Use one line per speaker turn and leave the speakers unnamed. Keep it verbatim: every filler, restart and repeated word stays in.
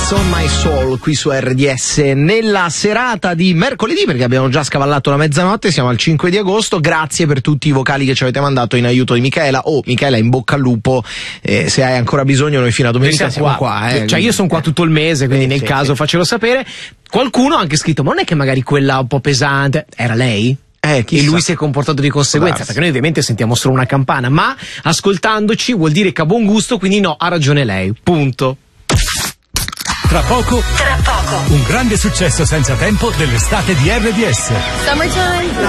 On My Soul qui su R D S nella serata di mercoledì, perché abbiamo già scavallato la mezzanotte, siamo al cinque di agosto. Grazie per tutti i vocali che ci avete mandato in aiuto di Michela. Oh, Michela, in bocca al lupo, eh, se hai ancora bisogno noi fino a domenica siamo, siamo qua, qua eh.
Cioè io sono qua tutto il mese, quindi eh, nel sì, caso sì. faccelo sapere. Qualcuno ha anche scritto: ma non è che magari quella un po' pesante era lei?
Eh,
e lui si è comportato di conseguenza, perché noi ovviamente sentiamo solo una campana, ma ascoltandoci vuol dire che ha buon gusto, quindi no, ha ragione lei, punto.
Tra poco, Tra poco, un grande successo senza tempo dell'estate di R D S.
Summertime.